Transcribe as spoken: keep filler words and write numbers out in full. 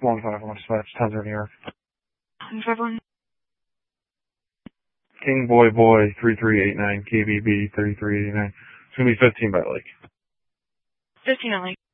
one five one dispatch, Townsend, New York. one five one. King Boy Boy three three eight nine, K B B three three eight nine. It's going to be fifteen by Lake. fifteen at Lake.